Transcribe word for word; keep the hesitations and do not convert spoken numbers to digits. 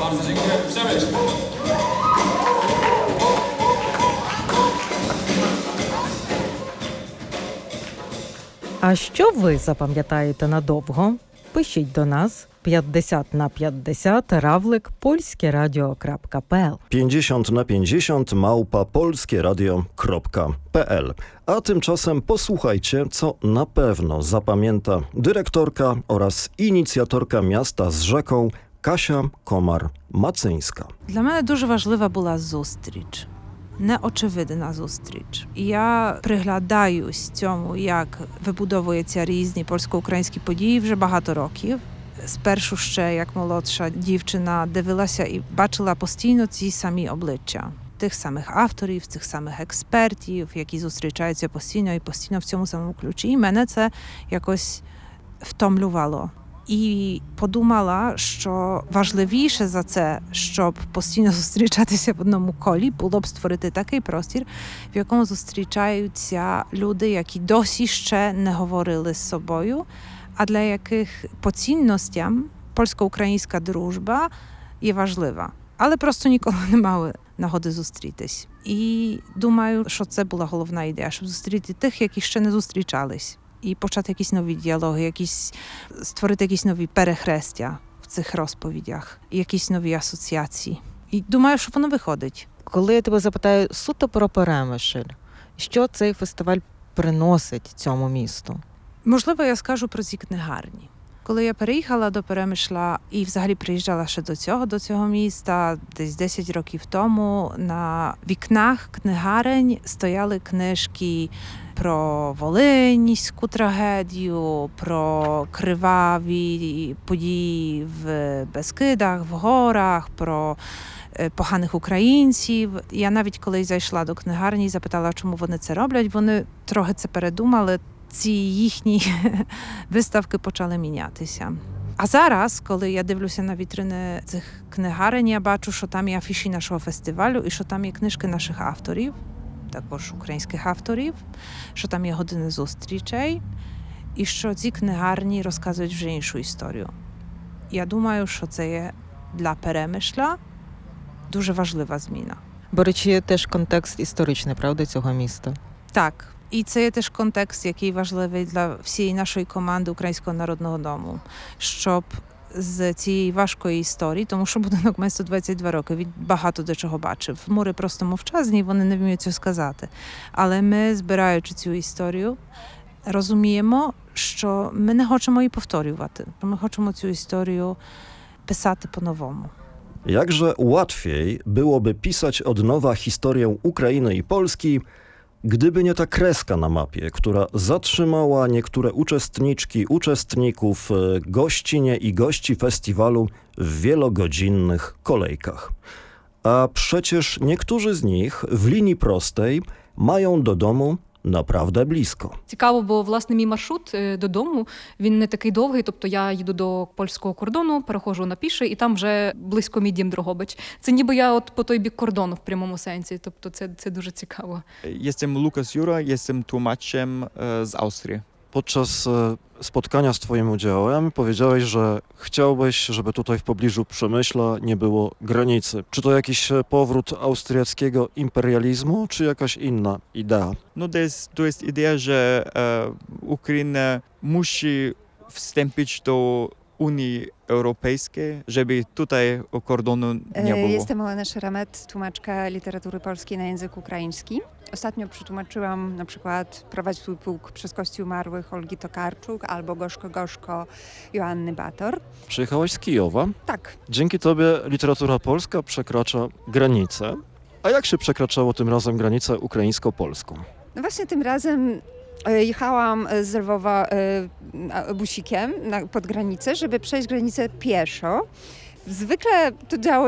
Bardzo dziękuję. Przemyśl. А що ви запам'ятаєте надовго? Пишіть до нас п'ятдесят на п'ятдесят равлик польське радіо крапка пе ел. pięćdziesiąt na pięćdziesiąt małpa polskieradio.pl. A tymczasem posłuchajcie, co na pewno zapamięta dyrektorka oraz inicjatorka miasta z rzeką Kasia Komar-Macyńska. Для мене дуже важлива була зустріч. Неочевидна зустріч. Я приглядаюсь цьому, як вибудовуються різні польсько-українські події вже багато років. Спершу ще, як молодша дівчина, дивилася і бачила постійно ці самі обличчя. Тих самих авторів, цих самих експертів, які зустрічаються постійно і постійно в цьому самому ключі. І мене це якось втомлювало. І подумала, що важливіше за це, щоб постійно зустрічатися в одному колі, було б створити такий простір, в якому зустрічаються люди, які досі ще не говорили з собою, а для яких по цінностям польсько-українська дружба є важлива. Але просто ніколи не мали нагоди зустрітись. І думаю, що це була головна ідея, щоб зустріти тих, які ще не зустрічались. І почати якісь нові діалоги, якісь, створити якісь нові перехрестя в цих розповідях, якісь нові асоціації. І думаю, що воно виходить. Коли я тебе запитаю суто про Перемишль, що цей фестиваль приносить цьому місту? Можливо, я скажу про ці книгарні. Коли я переїхала до Перемишля і взагалі приїжджала ще до цього, до цього міста, десь десять років тому, на вікнах книгарень стояли книжки про волинську трагедію, про криваві події в Бескидах, в горах, про поганих українців. Я навіть коли зайшла до книгарні і запитала, чому вони це роблять, вони трохи це передумали. Ці їхні виставки почали мінятися. А зараз, коли я дивлюся на вітрини цих книгарень, я бачу, що там є афіші нашого фестивалю і що там є книжки наших авторів, також українських авторів, що там є години зустрічей і що ці книгарні розказують вже іншу історію. Я думаю, що це є для Перемишля дуже важлива зміна. Бо речі, є теж контекст історичний, правда, цього міста? Так. І це є теж контекст, який важливий для всієї нашої команди Українського народного дому, щоб з цієї важкої історії, тому що будинок має сто двадцять два роки, він багато до чого бачив. Мури просто мовчазні, вони не вміють цього сказати. Але ми, збираючи цю історію, розуміємо, що ми не хочемо її повторювати. Ми хочемо цю історію писати по-новому. Jakże łatwiej byłoby pisać od nowa historię Ukrainy i Polski, gdyby nie ta kreska na mapie, która zatrzymała niektóre uczestniczki, uczestników, gościnie i gości festiwalu w wielogodzinnych kolejkach. A przecież niektórzy z nich w linii prostej mają do domu naprawdę blisko. Цікаво, бо, власне, мій маршрут додому, він не такий довгий, тобто я їду до польського кордону, переходжу на піше, і там вже близько мій дім Дрогобич. Це ніби я от по той бік кордону в прямому сенсі, тобто це, це дуже цікаво. Jestem Lukas Jura, jestem tłumaczem z Austrii. Podczas spotkania z twoim udziałem powiedziałeś, że chciałbyś, żeby tutaj w pobliżu Przemyśla nie było granicy. Czy to jakiś powrót austriackiego imperializmu, czy jakaś inna idea? No to jest, to jest idea, że e, Ukraina musi wstąpić do Unii Europejskiej, żeby tutaj kordonu nie było. Jestem Olena Szeramet, tłumaczka literatury polskiej na język ukraiński. Ostatnio przetłumaczyłam na przykład Prowadź swój pułk przez kości umarłych Olgi Tokarczuk albo Gorzko Gorzko Joanny Bator. Przyjechałaś z Kijowa. Tak. Dzięki tobie literatura polska przekracza granicę. A jak się przekraczało tym razem granicę ukraińsko-polską? No właśnie tym razem jechałam z Lwowa busikiem pod granicę, żeby przejść granicę pieszo. Zwykle to działo